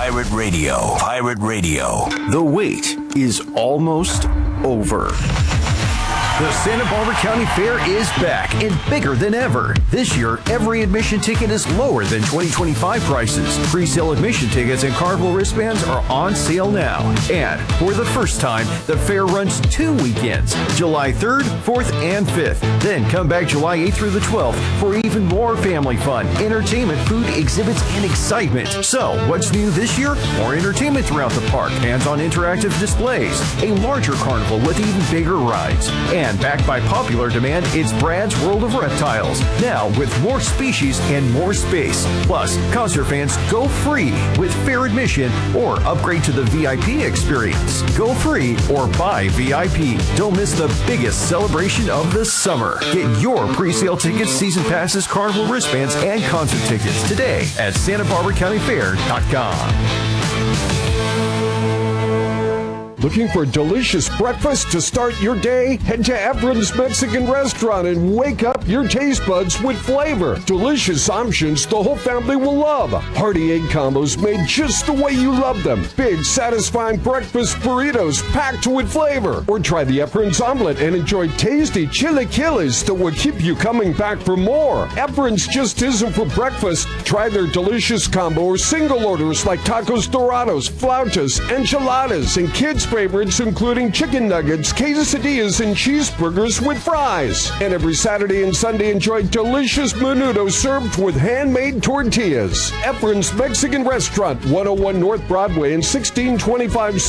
Pirate Radio. Pirate Radio. The wait is almost over. The Santa Barbara County Fair is back and bigger than ever. This year, every admission ticket is lower than 2025 prices. Pre-sale admission tickets and Carnival wristbands are on sale now. And for the first time, the fair runs 2 weekends, July 3rd, 4th, and 5th. Then come back July 8th through the 12th for even more family fun, entertainment, food, exhibits, and excitement. So, what's new this year? More entertainment throughout the park, hands-on interactive displays, a larger carnival with even bigger rides, and backed by popular demand, it's Brad's World of Reptiles. Now with more species and more space. Plus, concert fans go free with fair admission or upgrade to the VIP experience. Go free or buy VIP. Don't miss the biggest celebration of the summer. Get your pre-sale tickets, season passes, carnival wristbands, and concert tickets today at SantaBarbaraCountyFair.com. Looking for delicious breakfast to start your day? Head to Efren's Mexican Restaurant and wake up your taste buds with flavor. Delicious options the whole family will love. Hearty egg combos made just the way you love them. Big, satisfying breakfast burritos packed with flavor. Or try the Efren's omelet and enjoy tasty chilaquiles that will keep you coming back for more. Efren's just isn't for breakfast. Try their delicious combo or single orders like tacos dorados, flautas, enchiladas, and kids' favorites including chicken nuggets, quesadillas, and cheeseburgers with fries. And every Saturday and Sunday, enjoy delicious menudo served with handmade tortillas. Efren's Mexican Restaurant, 101 North Broadway and 1625